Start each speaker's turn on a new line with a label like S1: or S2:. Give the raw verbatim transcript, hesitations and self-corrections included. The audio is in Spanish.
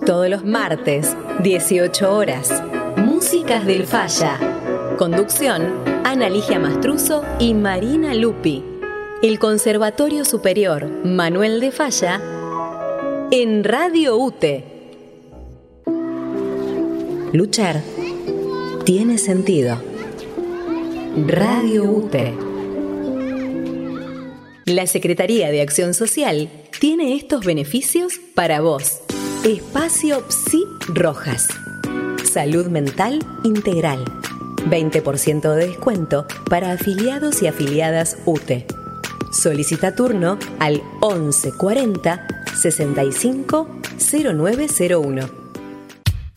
S1: Todos los martes, dieciocho horas. Músicas del Falla. Conducción, Ana Ligia Mastruzo y Marina Lupi. El Conservatorio Superior Manuel de Falla en Radio U T E. Luchar tiene sentido. Radio U T E. La Secretaría de Acción Social tiene estos beneficios para vos. Espacio Psi Rojas. Salud mental integral. veinte por ciento de descuento para afiliados y afiliadas U T E. Solicita turno al once cuarenta sesenta y cinco cero nueve cero uno.